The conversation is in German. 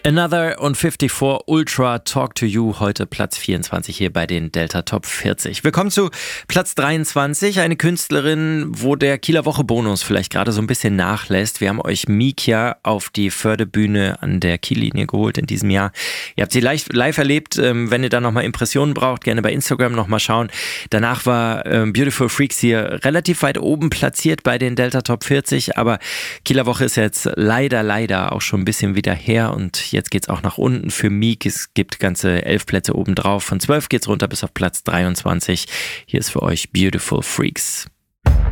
Another und 54 Ultra Talk to You, heute Platz 24 hier bei den Delta Top 40. Wir kommen zu Platz 23, eine Künstlerin, wo der Kieler Woche Bonus vielleicht gerade so ein bisschen nachlässt. Wir haben euch Mikia auf die Förderbühne an der Kiellinie geholt in diesem Jahr. Ihr habt sie live erlebt, wenn ihr da nochmal Impressionen braucht, gerne bei Instagram nochmal schauen. Danach war Beautiful Freaks hier relativ weit oben platziert bei den Delta Top 40, aber Kieler Woche ist jetzt leider auch schon ein bisschen wieder her und jetzt geht's auch nach unten für Meek. Es gibt ganze 11 Plätze oben drauf. Von 12 geht's runter bis auf Platz 23. Hier ist für euch Beautiful Freaks.